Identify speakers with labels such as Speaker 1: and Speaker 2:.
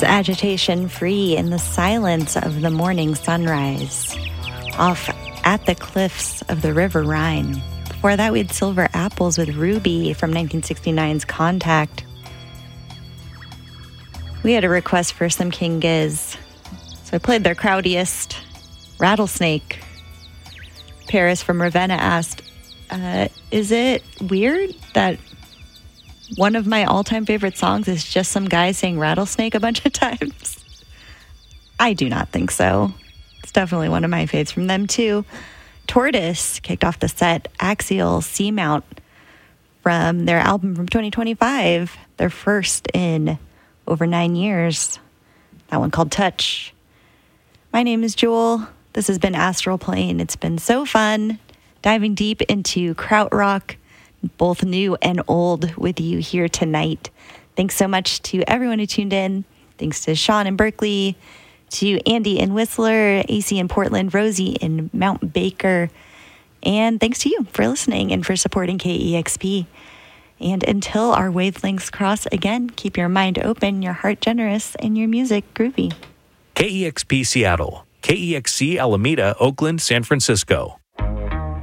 Speaker 1: Agitation Free in the silence of the morning sunrise off at the cliffs of the River Rhine. Before that, we had Silver Apples with Ruby from 1969's Contact. We had a request for some King Giz, so I played their crowdiest, Rattlesnake. Paris from Ravenna asked, is it weird that one of my all-time favorite songs is just some guy saying rattlesnake a bunch of times? I do not think so. It's definitely one of my faves from them, too. Tortoise kicked off the set, Axial Seamount, from their album from 2025, their first in over 9 years. That one called Touch. My name is Jewel. This has been Astral Plane. It's been so fun diving deep into krautrock, both new and old, with you here tonight. Thanks so much to everyone who tuned in. Thanks to Sean in Berkeley, to Andy in Whistler, AC in Portland, Rosie in Mount Baker. And thanks to you for listening and for supporting KEXP. And until our wavelengths cross again, keep your mind open, your heart generous, and your music groovy.
Speaker 2: KEXP Seattle, KEXC Alameda, Oakland, San Francisco.